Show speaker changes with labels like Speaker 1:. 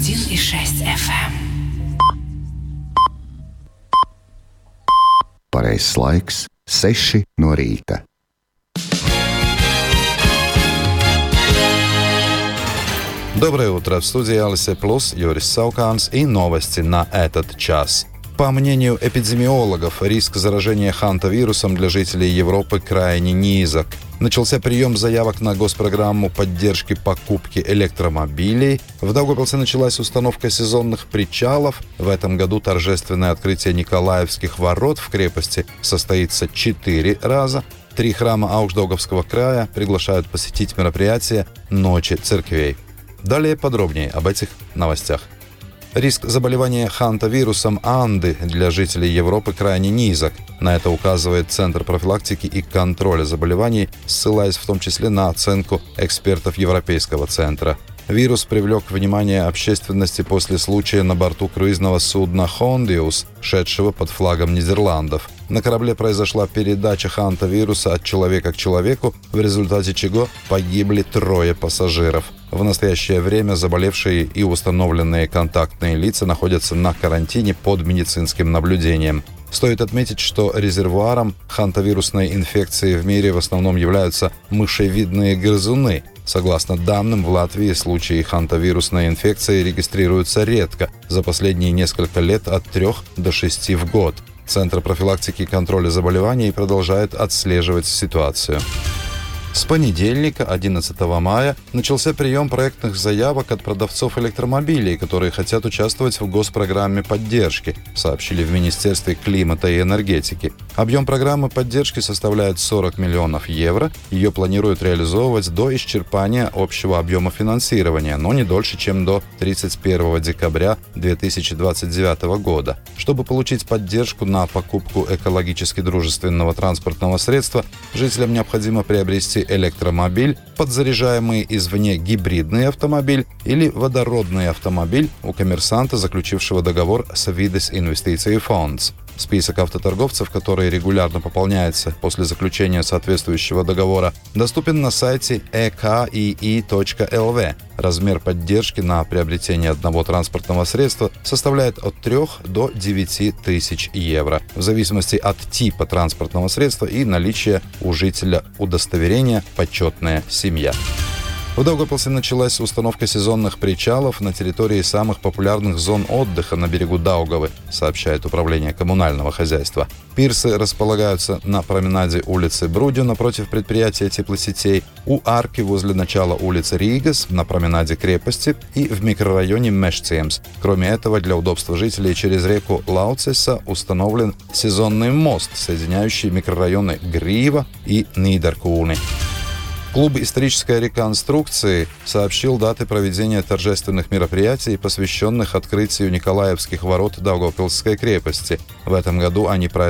Speaker 1: 101,6 FM.
Speaker 2: Pareizais laiks - 6 no rīta.
Speaker 3: Доброе утро. В студии Алисе Плюс, Юрис Сауканс и новости на этот час. По мнению эпидемиологов, риск заражения хантавирусом для жителей Европы крайне низок. Начался прием заявок на госпрограмму поддержки покупки электромобилей. В Даугавпилсе началась установка сезонных причалов. В этом году торжественное открытие Николаевских ворот в крепости состоится 4 раза. 3 храма Аукшдаугавского края приглашают посетить мероприятие «Ночи церквей». Далее подробнее об этих новостях. Риск заболевания хантавирусом Анды для жителей Европы крайне низок. На это указывает Центр профилактики и контроля заболеваний, ссылаясь в том числе на оценку экспертов Европейского центра. Вирус привлек внимание общественности после случая на борту круизного судна «Хондиус», шедшего под флагом Нидерландов. На корабле произошла передача хантавируса от человека к человеку, в результате чего погибли 3 пассажиров. В настоящее время заболевшие и установленные контактные лица находятся на карантине под медицинским наблюдением. Стоит отметить, что резервуаром хантавирусной инфекции в мире в основном являются мышевидные грызуны. Согласно данным, в Латвии случаи хантавирусной инфекции регистрируются редко, за последние несколько лет от 3 до 6 в год. Центр профилактики и контроля заболеваний продолжает отслеживать ситуацию. С понедельника, 11 мая, начался прием проектных заявок от продавцов электромобилей, которые хотят участвовать в госпрограмме поддержки, сообщили в Министерстве климата и энергетики. Объем программы поддержки составляет 40 миллионов евро. Ее планируют реализовывать до исчерпания общего объема финансирования, но не дольше, чем до 31 декабря 2029 года. Чтобы получить поддержку на покупку экологически дружественного транспортного средства, жителям необходимо приобрести электромобиль, подзаряжаемый извне гибридный автомобиль или водородный автомобиль у коммерсанта, заключившего договор с Vides Investīciju Fonds. Список автоторговцев, который регулярно пополняется после заключения соответствующего договора, доступен на сайте ekii.lv. Размер поддержки на приобретение одного транспортного средства составляет от 3 до 9 тысяч евро, в зависимости от типа транспортного средства и наличия у жителя удостоверения «Почетная семья». В Даугавпилсе началась установка сезонных причалов на территории самых популярных зон отдыха на берегу Даугавы, сообщает Управление коммунального хозяйства. Пирсы располагаются на променаде улицы Брудю напротив предприятия теплосетей, у арки возле начала улицы Ригас, на променаде крепости и в микрорайоне Мешциемс. Кроме этого, для удобства жителей через реку Лауцеса установлен сезонный мост, соединяющий микрорайоны Грива и Нидеркулни. Клуб исторической реконструкции сообщил даты проведения торжественных мероприятий, посвященных открытию Николаевских ворот Даугавпилсской крепости. В этом году они